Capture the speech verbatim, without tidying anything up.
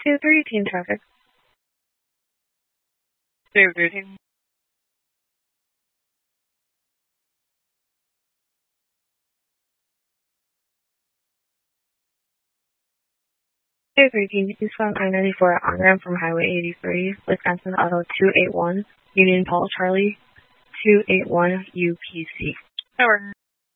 two thirteen traffic. two thirteen. two thirteen, eastbound I ninety-four on-ramp from Highway eighty-three, Wisconsin Auto two eight one, Union Paul Charlie, two eight one U P C. Over.